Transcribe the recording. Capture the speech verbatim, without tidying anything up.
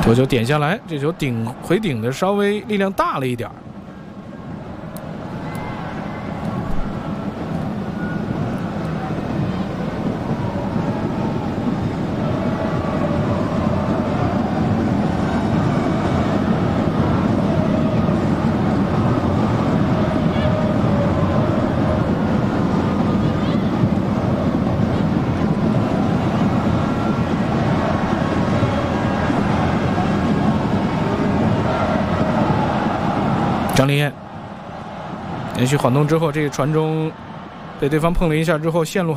头球点下来，这球顶回顶的稍微力量大了一点。张林彦连续晃动之后，这个传中被对方碰了一下之后，线路